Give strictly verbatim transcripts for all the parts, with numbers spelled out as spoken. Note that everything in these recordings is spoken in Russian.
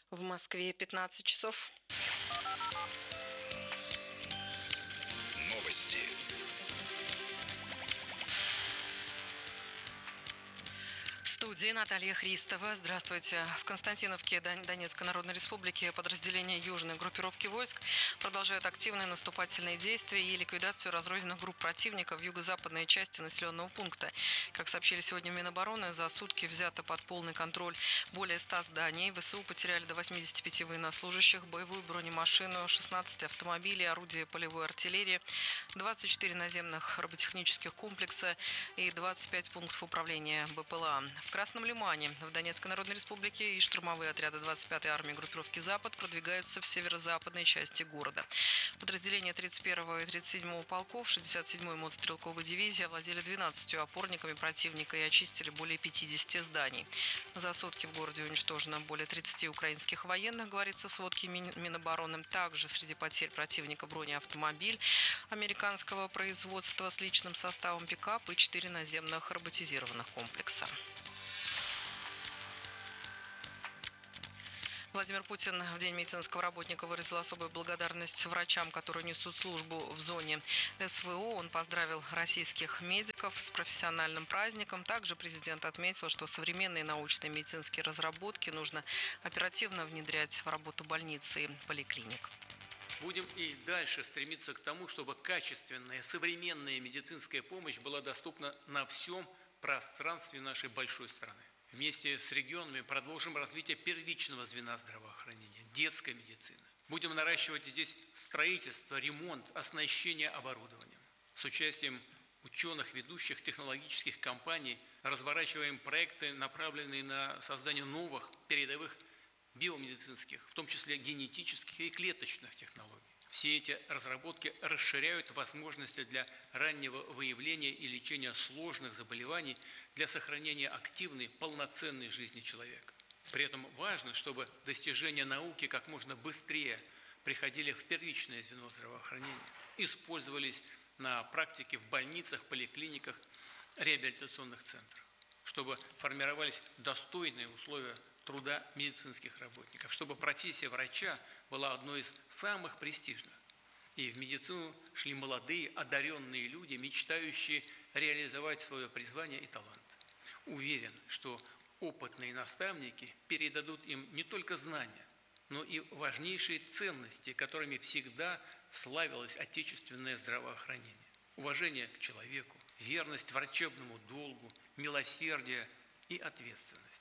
В Москве пятнадцать часов. Новости. В студии Наталья Христова. Здравствуйте. В Константиновке Донецкой Народной Республики подразделения южной группировки войск продолжают активные наступательные действия и ликвидацию разрозненных групп противника в юго-западной части населенного пункта. Как сообщили сегодня в Минобороны, за сутки взято под полный контроль более ста зданий. ВСУ потеряли до восьмидесяти пяти военнослужащих, боевую бронемашину, шестнадцать автомобилей, орудия полевой артиллерии, двадцать четыре наземных роботехнических комплекса и двадцать пять пунктов управления БПЛА. В Красном Лимане в Донецкой Народной Республике и штурмовые отряды двадцать пятой армии группировки «Запад» продвигаются в северо-западной части города. Подразделения тридцать первого и тридцать седьмого полков шестьдесят седьмой мотострелковой дивизии овладели двенадцатью опорниками противника и очистили более пятидесяти зданий. За сутки в городе уничтожено более тридцати украинских военных, говорится в сводке Минобороны. Также среди потерь противника бронеавтомобиль американского производства с личным составом пикап и четыре наземных роботизированных комплекса. Владимир Путин в День медицинского работника выразил особую благодарность врачам, которые несут службу в зоне СВО. Он поздравил российских медиков с профессиональным праздником. Также президент отметил, что современные научные медицинские разработки нужно оперативно внедрять в работу больниц и поликлиник. Будем и дальше стремиться к тому, чтобы качественная современная медицинская помощь была доступна на всем пространстве нашей большой страны. Вместе с регионами продолжим развитие первичного звена здравоохранения, детской медицины. Будем наращивать здесь строительство, ремонт, оснащение оборудованием. С участием ученых, ведущих технологических компаний разворачиваем проекты, направленные на создание новых передовых биомедицинских, в том числе генетических и клеточных технологий. Все эти разработки расширяют возможности для раннего выявления и лечения сложных заболеваний для сохранения активной, полноценной жизни человека. При этом важно, чтобы достижения науки как можно быстрее приходили в первичное звено здравоохранения, использовались на практике в больницах, поликлиниках, реабилитационных центрах, чтобы формировались достойные условия труда медицинских работников, чтобы профессия врача была одной из самых престижных. И в медицину шли молодые, одаренные люди, мечтающие реализовать свое призвание и талант. Уверен, что опытные наставники передадут им не только знания, но и важнейшие ценности, которыми всегда славилось отечественное здравоохранение. Уважение к человеку, верность врачебному долгу, милосердие и ответственность.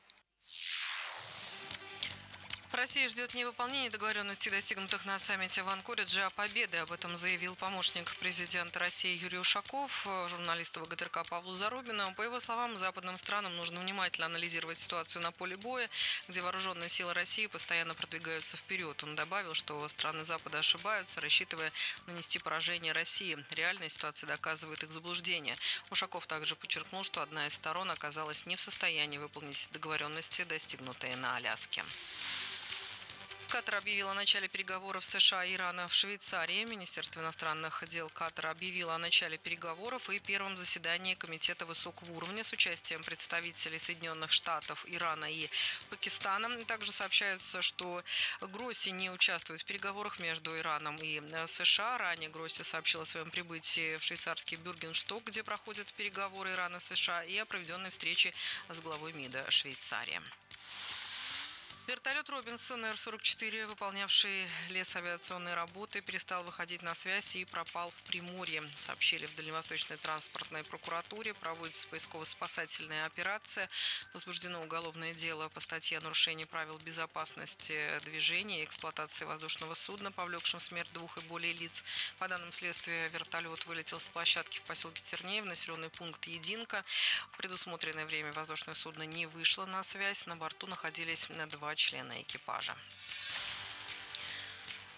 Россия ждет не выполнения договоренностей, достигнутых на саммите в Анкоридже, а победы. Об этом заявил помощник президента России Юрий Ушаков журналисту ВГТРК Павлу Зарубину. По его словам, западным странам нужно внимательно анализировать ситуацию на поле боя, где вооруженные силы России постоянно продвигаются вперед. Он добавил, что страны Запада ошибаются, рассчитывая нанести поражение России. Реальная ситуация доказывает их заблуждение. Ушаков также подчеркнул, что одна из сторон оказалась не в состоянии выполнить договоренности, достигнутые на Аляске. Катар объявил о начале переговоров США и Ирана в Швейцарии. Министерство иностранных дел Катара объявило о начале переговоров и первом заседании Комитета высокого уровня с участием представителей Соединенных Штатов, Ирана и Пакистана. Также сообщается, что Гросси не участвует в переговорах между Ираном и США. Ранее Гросси сообщил о своем прибытии в швейцарский Бюргеншток, где проходят переговоры Ирана и США, и о проведенной встрече с главой МИДа Швейцарии. Вертолет «Робинсон» Эр сорок четыре, выполнявший лесавиационные работы, перестал выходить на связь и пропал в Приморье. Сообщили в Дальневосточной транспортной прокуратуре. Проводится поисково-спасательная операция. Возбуждено уголовное дело по статье о нарушении правил безопасности движения и эксплуатации воздушного судна, повлекшем смерть двух и более лиц. По данным следствия, вертолет вылетел с площадки в поселке Тернеев, населенный пункт Единка. В предусмотренное время воздушное судно не вышло на связь. На борту находились два члена экипажа.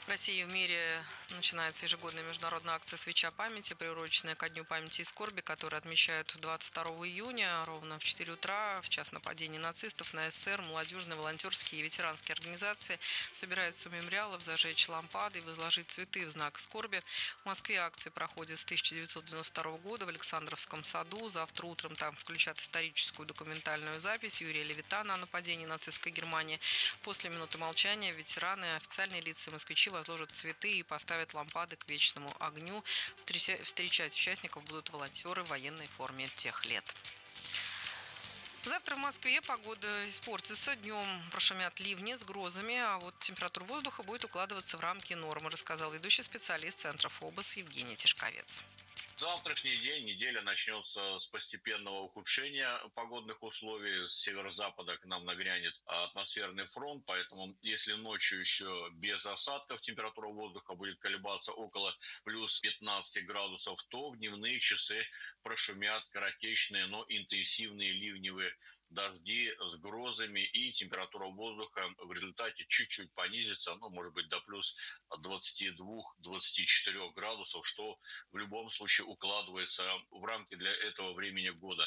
В России и в мире начинается ежегодная международная акция «Свеча памяти», приуроченная ко Дню памяти и скорби, который отмечают двадцать второго июня ровно в четыре утра. В час нападений нацистов на СССР молодежные, волонтерские и ветеранские организации собираются у мемориалов зажечь лампады и возложить цветы в знак скорби. В Москве акции проходят с тысяча девятьсот девяносто второго года в Александровском саду. Завтра утром там включат историческую документальную запись Юрия Левитана о нападении нацистской Германии. После минуты молчания ветераны, официальные лица, москвичи возложат цветы и поставят лампады к вечному огню. Встречать участников будут волонтеры в военной форме тех лет. Завтра в Москве погода испортится. Днем прошумят ливни с грозами, а вот температура воздуха будет укладываться в рамки нормы, рассказал ведущий специалист Центра ФОБОС Евгений Тишковец. Завтрашний день, неделя начнется с постепенного ухудшения погодных условий. С северо-запада к нам нагрянет атмосферный фронт, поэтому если ночью еще без осадков температура воздуха будет колебаться около плюс пятнадцати градусов, то в дневные часы прошумят скоротечные, но интенсивные ливневые дожди с грозами, и температура воздуха в результате чуть-чуть понизится, ну, может быть, до плюс двадцати двух — двадцати четырёх градусов, что в любом случае укладывается в рамки для этого времени года.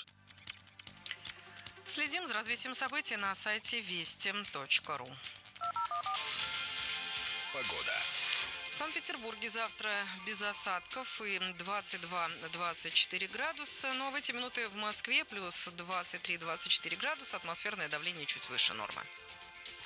Следим за развитием событий на сайте вести точка ру. Погода. В Санкт-Петербурге завтра без осадков и двадцать два — двадцать четыре градуса. Ну а в эти минуты в Москве плюс двадцать три — двадцать четыре градуса. Атмосферное давление чуть выше нормы.